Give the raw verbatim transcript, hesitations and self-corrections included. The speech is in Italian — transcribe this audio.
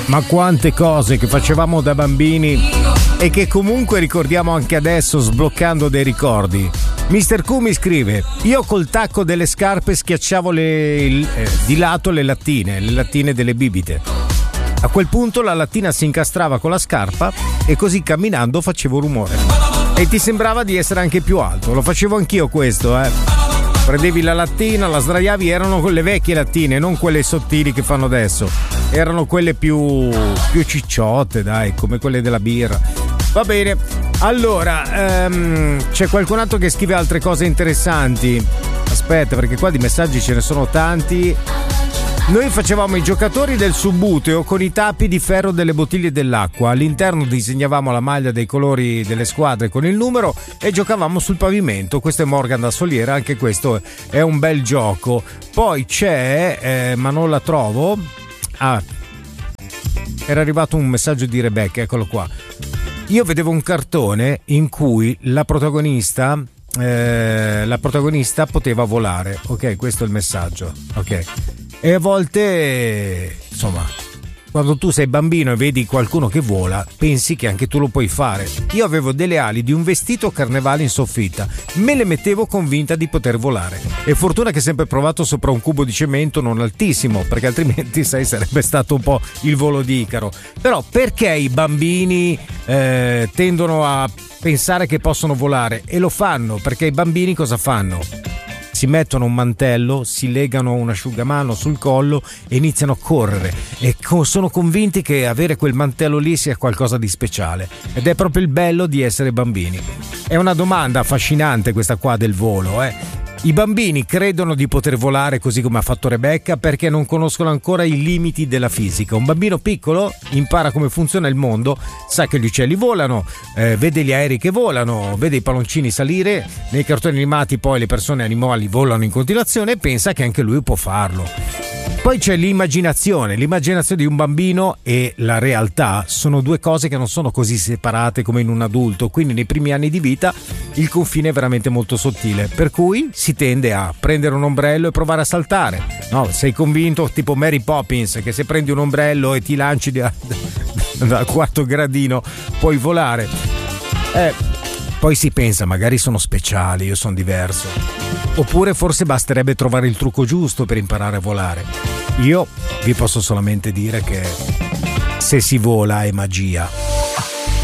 Ma quante cose che facevamo da bambini e che comunque ricordiamo anche adesso, sbloccando dei ricordi. mister Q mi scrive: io col tacco delle scarpe schiacciavo le, eh, di lato le lattine, le lattine delle bibite. A quel punto la lattina si incastrava con la scarpa e così camminando facevo rumore. E ti sembrava di essere anche più alto. Lo facevo anch'io questo, eh. Prendevi la lattina, la sdraiavi, erano le vecchie lattine, non quelle sottili che fanno adesso. Erano quelle più, più cicciotte, dai, come quelle della birra. Va bene, allora, um, c'è qualcun altro che scrive altre cose interessanti. Aspetta, perché qua di messaggi ce ne sono tanti. Noi facevamo i giocatori del subbuteo con i tappi di ferro delle bottiglie dell'acqua. All'interno disegnavamo la maglia dei colori delle squadre con il numero e giocavamo sul pavimento. Questo è Morgan da Soliera, anche questo è un bel gioco. Poi c'è, eh, ma non la trovo. Ah, era arrivato un messaggio di Rebecca, eccolo qua. Io vedevo un cartone in cui la protagonista eh, la protagonista poteva volare. Ok, questo è il messaggio. Ok. E a volte, insomma, quando tu sei bambino e vedi qualcuno che vola, pensi che anche tu lo puoi fare. Io avevo delle ali di un vestito carnevale in soffitta, me le mettevo convinta di poter volare. E fortuna che ho sempre provato sopra un cubo di cemento non altissimo, perché altrimenti, sai, sarebbe stato un po' il volo di Icaro. Però perché i bambini eh, tendono a pensare che possono volare? E lo fanno, perché i bambini cosa fanno? Si mettono un mantello, si legano un asciugamano sul collo e iniziano a correre e co- sono convinti che avere quel mantello lì sia qualcosa di speciale, ed è proprio il bello di essere bambini. È una domanda affascinante questa qua del volo, eh. I bambini credono di poter volare così come ha fatto Rebecca perché non conoscono ancora i limiti della fisica. Un bambino piccolo impara come funziona il mondo, sa che gli uccelli volano, eh, vede gli aerei che volano, vede i palloncini salire, nei cartoni animati poi le persone animali volano in continuazione e pensa che anche lui può farlo. Poi c'è l'immaginazione, l'immaginazione di un bambino e la realtà sono due cose che non sono così separate come in un adulto, quindi nei primi anni di vita il confine è veramente molto sottile, per cui si tende a prendere un ombrello e provare a saltare. No, sei convinto, tipo Mary Poppins, che se prendi un ombrello e ti lanci da, da, dal quarto gradino puoi volare. Eh, poi si pensa, magari sono speciali, io sono diverso. Oppure forse basterebbe trovare il trucco giusto per imparare a volare. Io vi posso solamente dire che se si vola è magia.